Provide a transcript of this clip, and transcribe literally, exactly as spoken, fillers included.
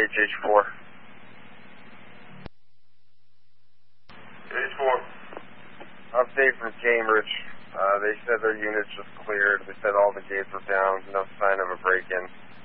H H four. H four. Update from Cambridge. Uh, they said their units just cleared. They said all the gates were down. No sign of a break-in.